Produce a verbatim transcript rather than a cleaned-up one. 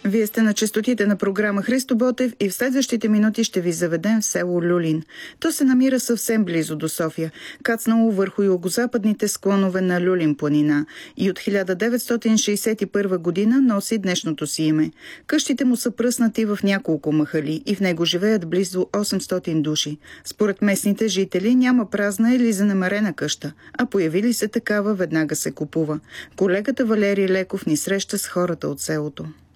Вие сте на честотите на програма Христо Ботев и в следващите минути ще ви заведем в село Люлин. То се намира съвсем близо до София, кацнало върху югозападните склонове на Люлин планина и от хиляда деветстотин шейсет и първа година носи днешното си име. Къщите му са пръснати в няколко махали и в него живеят близо осемстотин души. Според местните жители няма празна или занемарена къща, а появили се такава веднага се купува. Колегата Валерий Леков ни среща с хората от селото.